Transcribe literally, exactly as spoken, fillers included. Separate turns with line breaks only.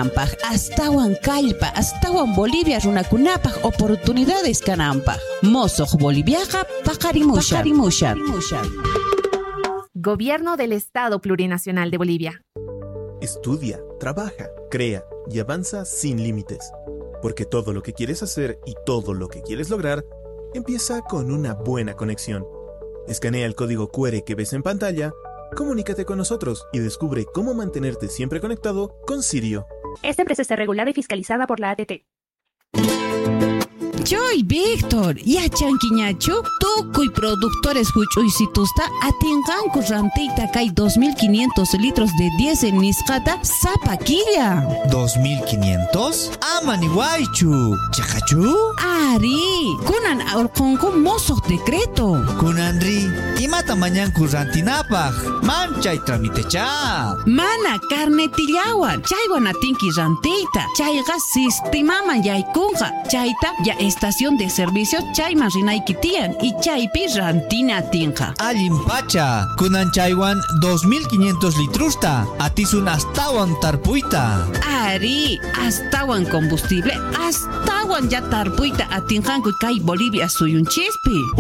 Kanampaj, astawan Kallpa, astawan Bolivia runakunapaj oportunidades Kanampaj. Mozoq Boliviaqa paqarimushan. Paqarimushan.
Gobierno del Estado Plurinacional de Bolivia.
Estudia, trabaja, crea y avanza sin límites. Porque todo lo que quieres hacer y todo lo que quieres lograr empieza con una buena conexión. Escanea el código Q R que ves en pantalla, comunícate con nosotros y descubre cómo mantenerte siempre conectado con Sirio.
Esta empresa está regulada y fiscalizada por la A T T.
Joy Víctor, yachankiñachu, tukuy productores huch'uysitusta atinqanku rantiyta kay dos mil quinientos litros de diésel nisqata sapa killa.
¿dos mil quinientos? Amani waychu. ¿Chakachu?
Ari, kunan urqunku mozoq decreto.
Kunanri, imata mañanku rantinapaq. Manchay tramitecha.
Mana carnetillawan, chaywan atinki rantiyta. Chayqa sistemaman yaykunqa. Chayta ya estación de servicio chayman rinayki tiyan y chaypi rantina atinqa.
Allin pacha, kunan chaywan dos mil quinientos litrusta. Atisun astawan tarpuyta.
Ari, astawan combustible, astawan ya tarpuyta atinqanku kay Bolivia suyunchispi.